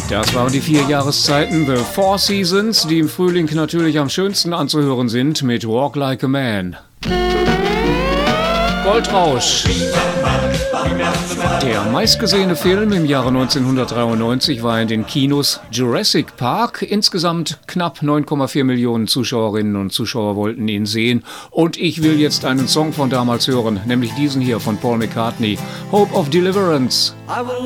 Das waren die 4 Jahreszeiten, The Four Seasons, die im Frühling natürlich am schönsten anzuhören sind mit Walk Like a Man. Goldrausch. Der meistgesehene Film im Jahre 1993 war in den Kinos Jurassic Park. Insgesamt knapp 9,4 Millionen Zuschauerinnen und Zuschauer wollten ihn sehen. Und ich will jetzt einen Song von damals hören, nämlich diesen hier von Paul McCartney, Hope of Deliverance.